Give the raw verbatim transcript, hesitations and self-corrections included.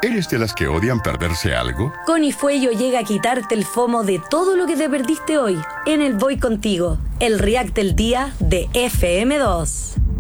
¿Eres de las que odian perderse algo? Conifuello llega a quitarte el FOMO de todo lo que te perdiste hoy en el Voy Contigo, el React del día de F M dos.